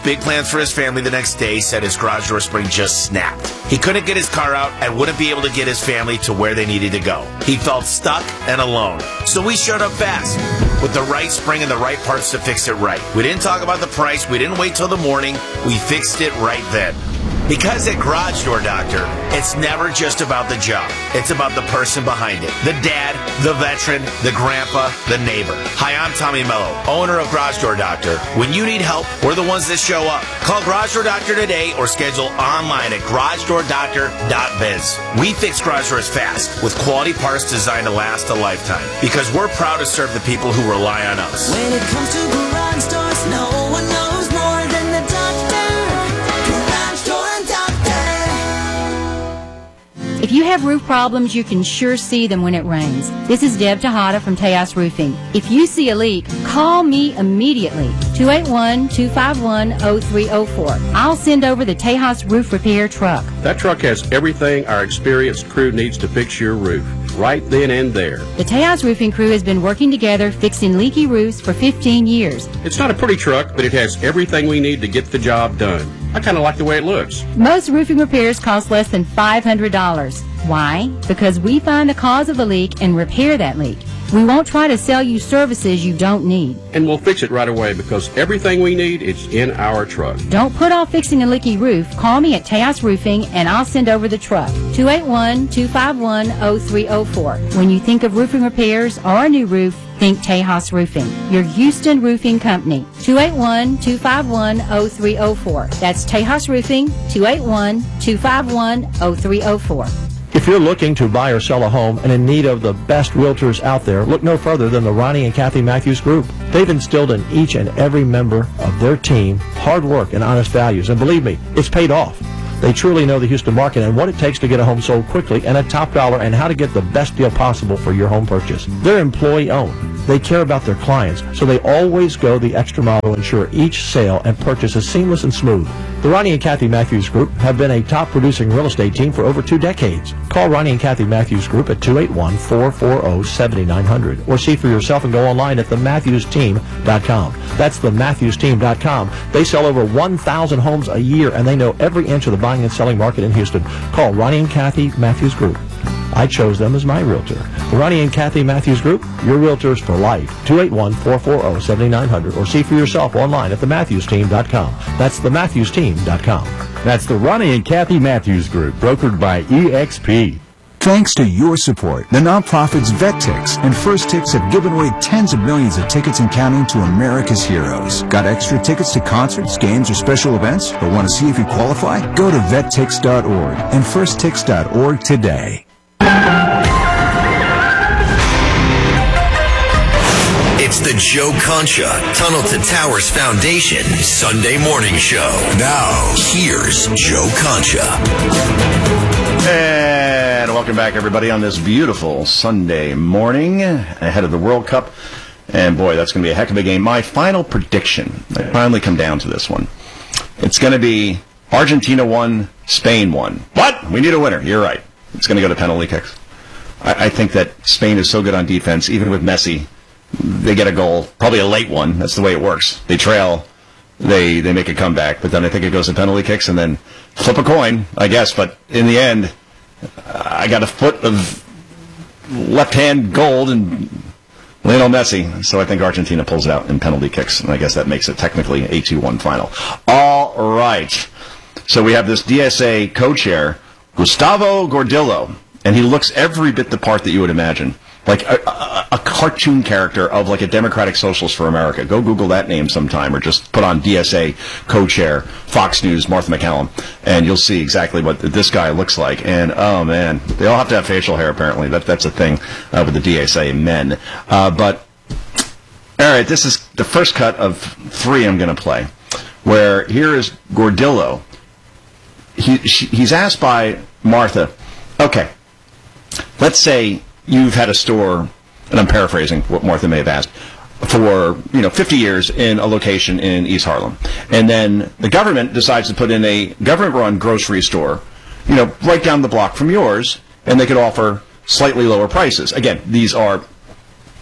Big plans for his family the next day said his garage door spring just snapped. He couldn't get his car out and wouldn't be able to get his family to where they needed to go. He felt stuck and alone. So we showed up fast with the right spring and the right parts to fix it right. We didn't talk about the price. We didn't wait till the morning. We fixed it right then. Because at Garage Door Doctor, it's never just about the job. It's about the person behind it. The dad, the veteran, the grandpa, the neighbor. Hi, I'm Tommy Mello, owner of Garage Door Doctor. When you need help, we're the ones that show up. Call Garage Door Doctor today or schedule online at garagedoordoctor.biz. We fix garage doors fast with quality parts designed to last a lifetime because we're proud to serve the people who rely on us. When it comes to garage doors, no one knows more than the doctor. Garage Door Doctor. If you have roof problems, you can sure see them when it rains. This is Deb Tejada from Tejas Roofing. If you see a leak, call me immediately, 281-251-0304. I'll send over the Tejas Roof Repair truck. That truck has everything our experienced crew needs to fix your roof, right then and there. The Tejas Roofing crew has been working together fixing leaky roofs for 15 years. It's not a pretty truck, but it has everything we need to get the job done. I kind of like the way it looks. Most roofing repairs cost less than $500. Why? Because we find the cause of the leak and repair that leak. We won't try to sell you services you don't need. And we'll fix it right away because everything we need is in our truck. Don't put off fixing a leaky roof. Call me at Tejas Roofing and I'll send over the truck. 281-251-0304. When you think of roofing repairs or a new roof, think Tejas Roofing, your Houston roofing company. 281-251-0304. That's Tejas Roofing, 281-251-0304. If you're looking to buy or sell a home and in need of the best realtors out there, look no further than the Ronnie and Kathy Matthews Group. They've instilled in each and every member of their team hard work and honest values, and believe me, it's paid off. They truly know the Houston market and what it takes to get a home sold quickly and at top dollar and how to get the best deal possible for your home purchase. They're employee-owned. They care about their clients, so they always go the extra mile to ensure each sale and purchase is seamless and smooth. The Ronnie and Kathy Matthews Group have been a top-producing real estate team for over 2 decades. Call Ronnie and Kathy Matthews Group at 281-440-7900 or see for yourself and go online at thematthewsteam.com. That's thematthewsteam.com. They sell over 1,000 homes a year, and they know every inch of the buying and selling market in Houston. Call Ronnie and Kathy Matthews Group. I chose them as my realtor. The Ronnie and Kathy Matthews Group, your realtors for life. 281-440-7900 or see for yourself online at thematthewsteam.com. That's thematthewsteam.com. That's the Ronnie and Kathy Matthews Group, brokered by EXP. Thanks to your support, the nonprofits VetTix and First Tix have given away tens of millions of tickets and counting to America's heroes. Got extra tickets to concerts, games, or special events, but want to see if you qualify? Go to vettix.org and firsttix.org today. It's the Joe Concha Tunnel to Towers Foundation Sunday morning show. Now, here's Joe Concha. And welcome back, everybody, on this beautiful Sunday morning ahead of the World Cup. And boy, that's going to be a heck of a game. My final prediction, I finally come down to this one. It's going to be Argentina 1, Spain 1. What? We need a winner. You're right. It's going to go to penalty kicks. I think that Spain is so good on defense, even with Messi. They get a goal, probably a late one. That's the way it works. They trail, they make a comeback, but then I think it goes to penalty kicks and then flip a coin, I guess. But in the end, I got a foot of left-hand gold and Lionel Messi. So I think Argentina pulls out in penalty kicks, and I guess that makes it technically a 2-1 final. All right. So we have this DSA co-chair, Gustavo Gordillo, and he looks every bit the part that you would imagine. Like a cartoon character of like a Democratic Socialist for America. Go Google that name sometime or just put on DSA co-chair, Fox News, Martha McCallum, and you'll see exactly what this guy looks like. And, oh, man, they all have to have facial hair, apparently. That's a thing with the DSA men. But, all right, this is the first cut of 3 I'm going to play, where here is Gordillo. He's asked by Martha, okay, let's say you've had a store, and I'm paraphrasing what Martha may have asked, for 50 years in a location in East Harlem. And then the government decides to put in a government-run grocery store, right down the block from yours, and they could offer slightly lower prices. Again, these are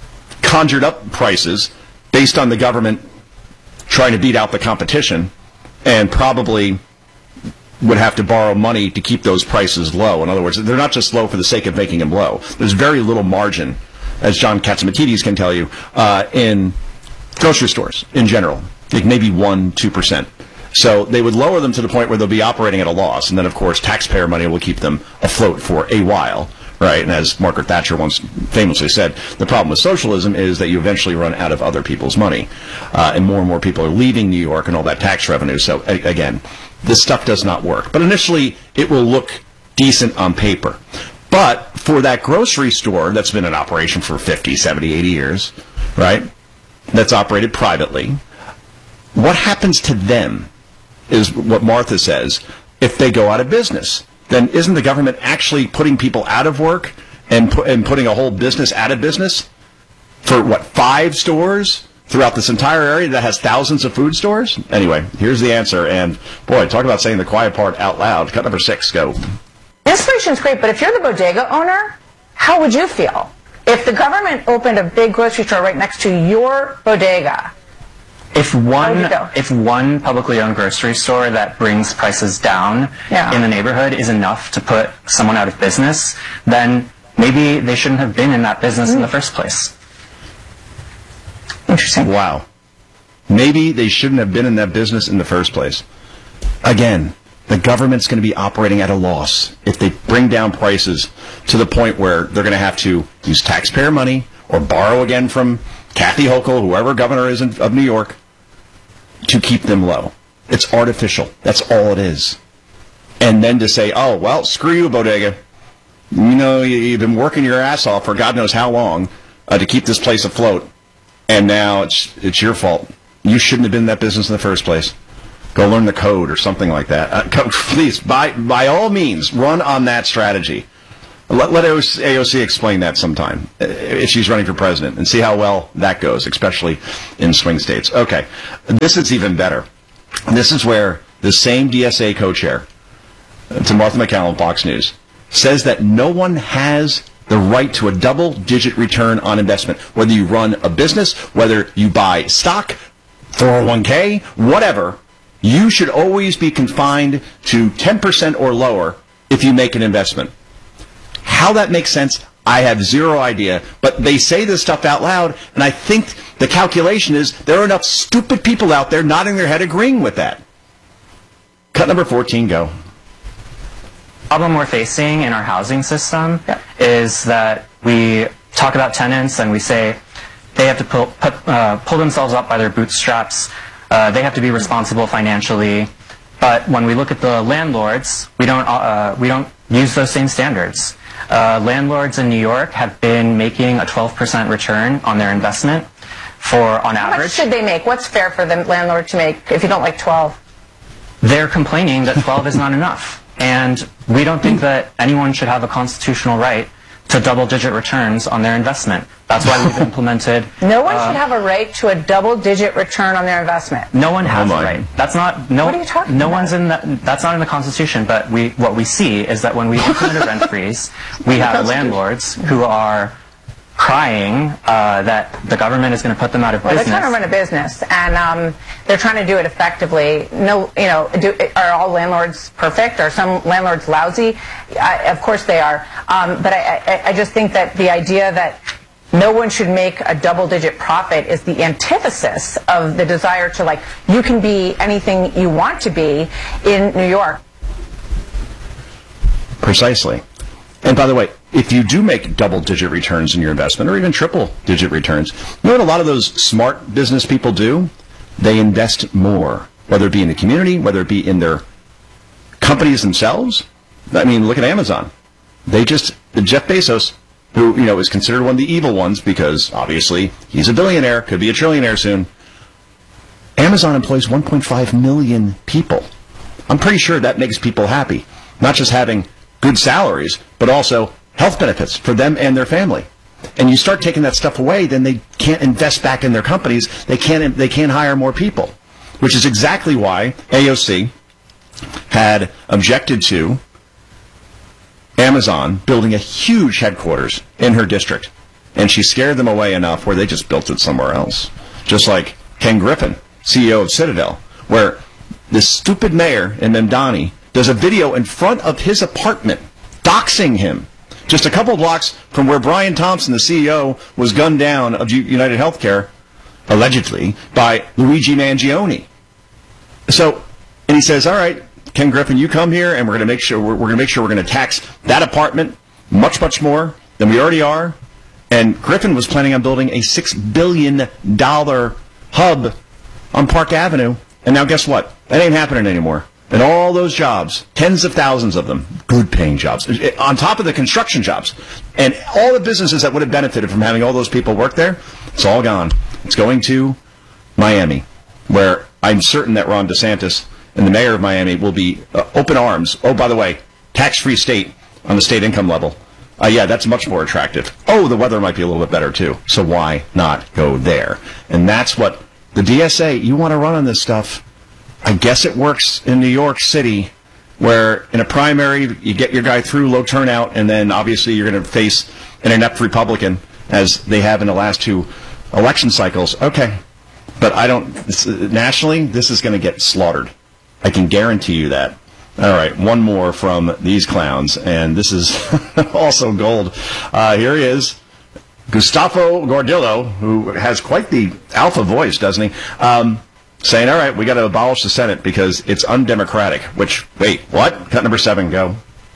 conjured up prices based on the government trying to beat out the competition and probably would have to borrow money to keep those prices low. In other words, they're not just low for the sake of making them low. There's very little margin, as John Katsimatidis can tell you, in grocery stores in general, like maybe 1-2%. So they would lower them to the point where they'll be operating at a loss, and then, of course, taxpayer money will keep them afloat for a while, right? And as Margaret Thatcher once famously said, the problem with socialism is that you eventually run out of other people's money, and more people are leaving New York and all that tax revenue. So, again, this stuff does not work. But initially, it will look decent on paper. But for that grocery store that's been in operation for 50, 70, 80 years, right, that's operated privately, what happens to them is what Martha says if they go out of business. Then isn't the government actually putting people out of work and putting a whole business out of business for, 5 stores throughout this entire area that has thousands of food stores? Anyway, here's the answer. And, boy, talk about saying the quiet part out loud. Cut number 6, go. Inspiration's great, but if you're the bodega owner, how would you feel if the government opened a big grocery store right next to your bodega? If one publicly owned grocery store that brings prices down in the neighborhood is enough to put someone out of business, then maybe they shouldn't have been in that business in the first place. Interesting. Wow. Maybe they shouldn't have been in that business in the first place. Again, the government's going to be operating at a loss if they bring down prices to the point where they're going to have to use taxpayer money or borrow again from Kathy Hochul, whoever governor is of New York, to keep them low. It's artificial. That's all it is. And then to say, oh, well, screw you, bodega. You know, you've been working your ass off for God knows how long to keep this place afloat, and now it's your fault. You shouldn't have been in that business in the first place. Go learn the code or something like that. Please, by all means, run on that strategy. Let AOC explain that sometime if she's running for president and see how well that goes, especially in swing states. Okay, this is even better. This is where the same DSA co-chair, to Martha MacCallum, Fox News, says that no one has the right to a double-digit return on investment. Whether you run a business, whether you buy stock, 401k, whatever, you should always be confined to 10% or lower if you make an investment. How that makes sense, I have zero idea. But they say this stuff out loud, and I think the calculation is there are enough stupid people out there nodding their head agreeing with that. Cut number 14, go. The problem we're facing in our housing system is that we talk about tenants and we say they have to pull themselves up by their bootstraps. They have to be responsible financially. But when we look at the landlords, we don't use those same standards. Landlords in New York have been making a 12% return on their investment on average. How much should they make? What's fair for the landlord to make if you don't like 12? They're complaining that 12 is not enough. And we don't think that anyone should have a constitutional right to double-digit returns on their investment. That's why we've implemented... No one should have a right to a double-digit return on their investment. No one has a right. That's not... No, what are you talking about? One's in that's not in the Constitution, but what we see is that when we implement a rent freeze, we have landlords who are crying that the government is going to put them out of business. They're trying to run a business, and they're trying to do it effectively. Are all landlords perfect? Are some landlords lousy? Of course they are. But I just think that the idea that no one should make a double-digit profit is the antithesis of the desire to, you can be anything you want to be in New York. Precisely. And by the way, if you do make double-digit returns in your investment, or even triple-digit returns, you know what a lot of those smart business people do? They invest more, whether it be in the community, whether it be in their companies themselves. I mean, look at Amazon. Jeff Bezos, who, is considered one of the evil ones because, obviously, he's a billionaire, could be a trillionaire soon. Amazon employs 1.5 million people. I'm pretty sure that makes people happy. Not just having good salaries, but also health benefits for them and their family. And you start taking that stuff away, then they can't invest back in their companies. They can't hire more people, which is exactly why AOC had objected to Amazon building a huge headquarters in her district. And she scared them away enough where they just built it somewhere else. Just like Ken Griffin, CEO of Citadel, where this stupid mayor in Mamdani does a video in front of his apartment, doxing him, just a couple blocks from where Brian Thompson, the CEO, was gunned down of United Healthcare, allegedly, by Luigi Mangione. So, and he says, all right, Ken Griffin, you come here, and we're going to make sure we're going to tax that apartment much, much more than we already are. And Griffin was planning on building a $6 billion hub on Park Avenue. And now guess what? That ain't happening anymore. And all those jobs, tens of thousands of them, good-paying jobs, on top of the construction jobs, and all the businesses that would have benefited from having all those people work there, it's all gone. It's going to Miami, where I'm certain that Ron DeSantis and the mayor of Miami will be open arms. Oh, by the way, tax-free state on the state income level. Yeah, that's much more attractive. Oh, the weather might be a little bit better, too. So why not go there? And that's what the DSA, you want to run on this stuff. I guess it works in New York City, where in a primary, you get your guy through, low turnout, and then obviously you're going to face an inept Republican, as they have in the last 2 election cycles. Okay. But nationally, this is going to get slaughtered. I can guarantee you that. All right, one more from these clowns, and this is also gold. Here he is, Gustavo Gordillo, who has quite the alpha voice, doesn't he? Saying, all right, we got to abolish the Senate because it's undemocratic. Which, wait, what? Cut number 7, go.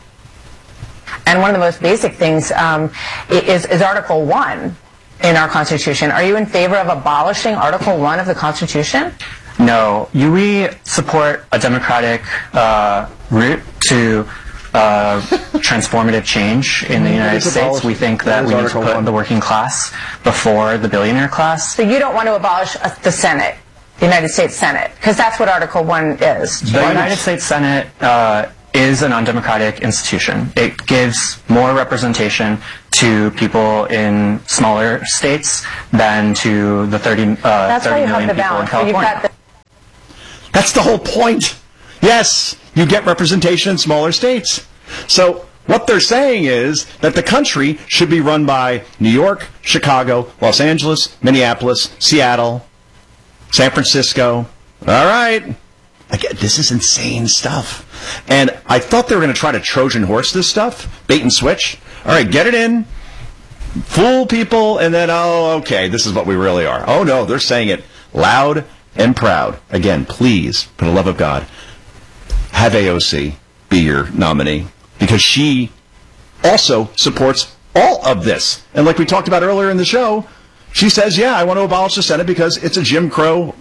And one of the most basic things is Article 1 in our Constitution. Are you in favor of abolishing Article 1 of the Constitution? No. We support a democratic route to transformative change in the United States. We think that we need to put the working class before the billionaire class. So you don't want to abolish the Senate, the United States Senate, because that's what Article 1 is. The United States Senate is an undemocratic institution. It gives more representation to people in smaller states than to the 30 million people in California. That's the whole point. Yes, you get representation in smaller states. So what they're saying is that the country should be run by New York, Chicago, Los Angeles, Minneapolis, Seattle, San Francisco. All right. This is insane stuff. And I thought they were going to try to Trojan horse this stuff, bait and switch. All right, get it in, fool people, and then, oh, okay, this is what we really are. Oh, no, they're saying it loud and proud. Again, please, for the love of God, have AOC be your nominee, because she also supports all of this. And like we talked about earlier in the show, she says, yeah, I want to abolish the Senate because it's a Jim Crow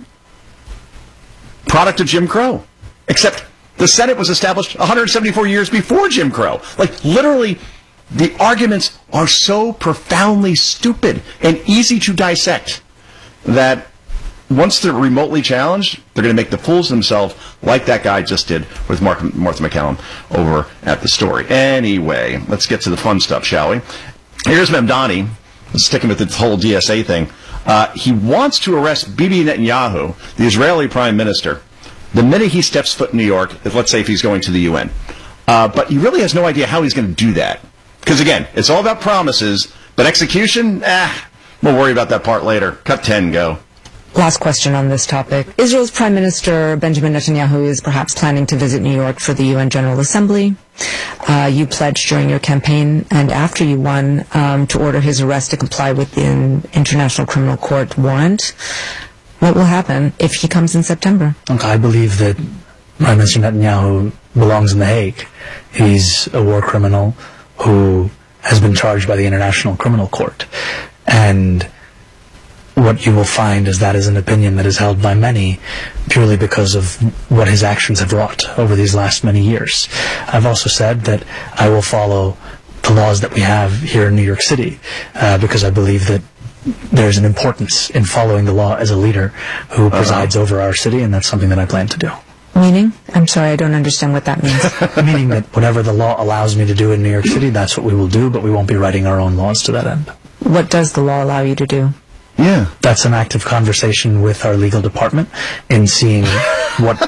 product of Jim Crow. Except the Senate was established 174 years before Jim Crow. Like, literally, the arguments are so profoundly stupid and easy to dissect that once they're remotely challenged, they're going to make the fools of themselves, like that guy just did with Martha McCallum over at the Story. Anyway, let's get to the fun stuff, shall we? Here's Mamdani, sticking with the whole DSA thing. He wants to arrest Bibi Netanyahu, the Israeli prime minister, the minute he steps foot in New York, let's say if he's going to the UN. But he really has no idea how he's going to do that. Because, again, it's all about promises, but execution, we'll worry about that part later. Cut 10, go. Last question on this topic. Israel's Prime Minister Benjamin Netanyahu is perhaps planning to visit New York for the UN General Assembly. You pledged during your campaign and after you won to order his arrest to comply with the International Criminal Court warrant. What will happen if he comes in September? I believe that Prime Minister Netanyahu belongs in The Hague. He's a war criminal who has been charged by the International Criminal Court. And what you will find is that is an opinion that is held by many purely because of what his actions have wrought over these last many years. I've also said that I will follow the laws that we have here in New York City because I believe that there's an importance in following the law as a leader who presides over our city, and that's something that I plan to do. Meaning? I'm sorry, I don't understand what that means. Meaning that whatever the law allows me to do in New York City, that's what we will do, but we won't be writing our own laws to that end. What does the law allow you to do? Yeah. That's an active conversation with our legal department in seeing what the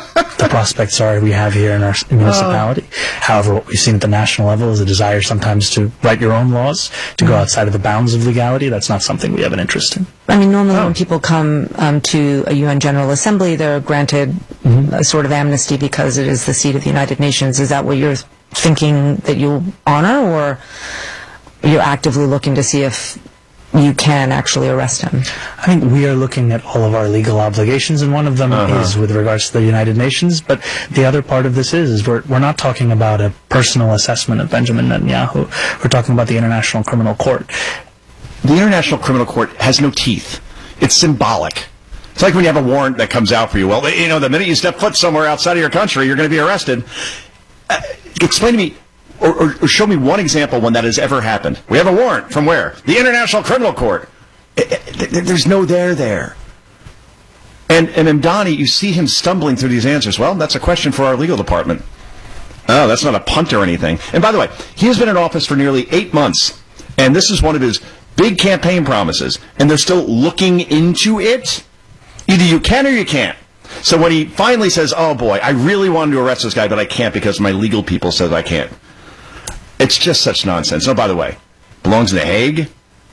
the prospects are we have here in our municipality. However, what we've seen at the national level is a desire sometimes to write your own laws, to go outside of the bounds of legality. That's not something we have an interest in. I mean, normally when people come to a UN General Assembly, they're granted a sort of amnesty because it is the seat of the United Nations. Is that what you're thinking that you'll honor, or you're actively looking to see if you can actually arrest him? I think we are looking at all of our legal obligations, and one of them is with regards to the United Nations. But the other part of this is we're not talking about a personal assessment of Benjamin Netanyahu. We're talking about the International Criminal Court. The International Criminal Court has no teeth. It's symbolic. It's like when you have a warrant that comes out for you. Well, the minute you step foot somewhere outside of your country, you're going to be arrested. Explain to me, or show me one example when that has ever happened. We have a warrant from where? The International Criminal Court. There's no there. And Mamdani, you see him stumbling through these answers. Well, that's a question for our legal department. Oh, that's not a punt or anything. And by the way, he has been in office for nearly 8 months, and this is one of his big campaign promises, and they're still looking into it. Either you can or you can't. So when he finally says, oh boy, I really wanted to arrest this guy, but I can't because my legal people said I can't. It's just such nonsense. Oh, by the way, belongs in The Hague.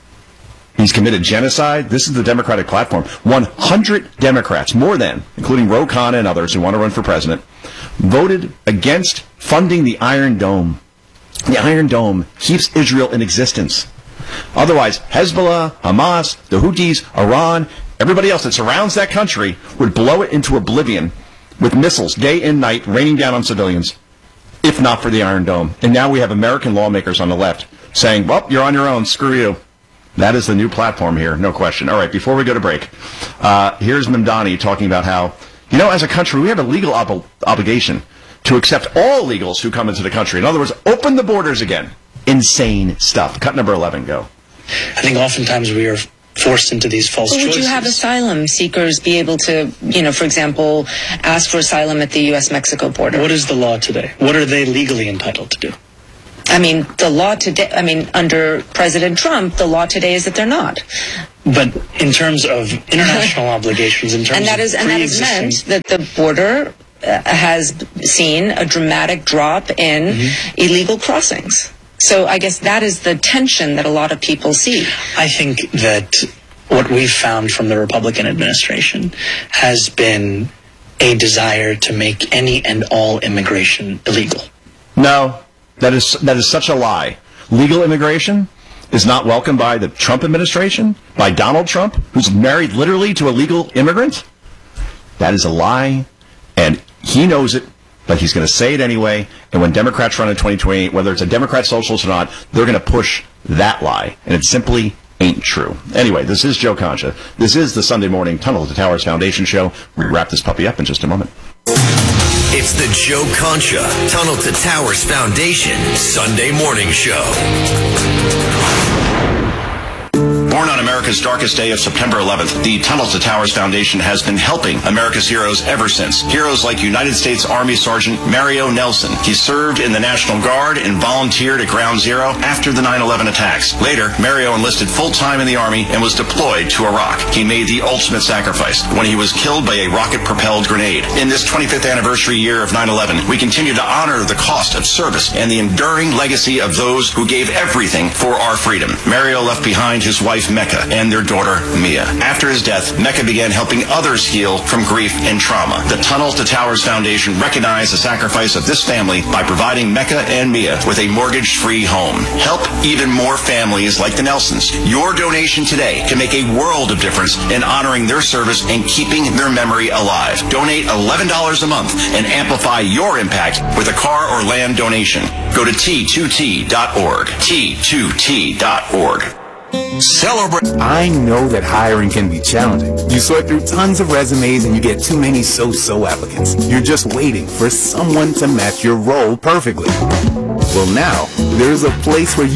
He's committed genocide. This is the Democratic platform. 100 Democrats, more than, including Ro Khanna and others who want to run for president, voted against funding the Iron Dome. The Iron Dome keeps Israel in existence. Otherwise, Hezbollah, Hamas, the Houthis, Iran, everybody else that surrounds that country would blow it into oblivion with missiles day and night raining down on civilians, if not for the Iron Dome. And now we have American lawmakers on the left saying, well, you're on your own, screw you. That is the new platform here, no question. All right, before we go to break, here's Mamdani talking about how, as a country, we have a legal obligation to accept all illegals who come into the country. In other words, open the borders again. Insane stuff. Cut number 11, go. I think oftentimes we are forced into these false choices. Would you have asylum seekers be able to, for example, ask for asylum at the U.S.-Mexico border? What is the law today? What are they legally entitled to do? I mean, the law today, under President Trump, the law today is that they're not. But in terms of international obligations, in terms and that has meant that the border has seen a dramatic drop in illegal crossings. So I guess that is the tension that a lot of people see. I think that what we've found from the Republican administration has been a desire to make any and all immigration illegal. No, that is such a lie. Legal immigration is not welcomed by the Trump administration, by Donald Trump, who's married literally to a legal immigrant. That is a lie, and he knows it. But he's going to say it anyway, and when Democrats run in 2028, whether it's a Democrat socialist or not, they're going to push that lie, and it simply ain't true. Anyway, this is Joe Concha. This is the Sunday morning Tunnel to Towers Foundation show. We wrap this puppy up in just a moment. It's the Joe Concha Tunnel to Towers Foundation Sunday morning show. Born on America's darkest day of September 11th, the Tunnel to Towers Foundation has been helping America's heroes ever since. Heroes like United States Army Sergeant Mario Nelson. He served in the National Guard and volunteered at Ground Zero after the 9/11 attacks. Later, Mario enlisted full-time in the Army and was deployed to Iraq. He made the ultimate sacrifice when he was killed by a rocket-propelled grenade. In this 25th anniversary year of 9/11, we continue to honor the cost of service and the enduring legacy of those who gave everything for our freedom. Mario left behind his wife Mecca and their daughter Mia. After his death, Mecca began helping others heal from grief and trauma. The Tunnel to Towers Foundation recognized the sacrifice of this family by providing Mecca and Mia with a mortgage-free home. Help even more families like the Nelsons. Your donation today can make a world of difference in honoring their service and keeping their memory alive. Donate $11 a month and amplify your impact with a car or land donation. Go to T2T.org. T2T.org. Celebrate. I know that hiring can be challenging. You sort through tons of resumes and you get too many so-so applicants. You're just waiting for someone to match your role perfectly. Well, now, there's a place where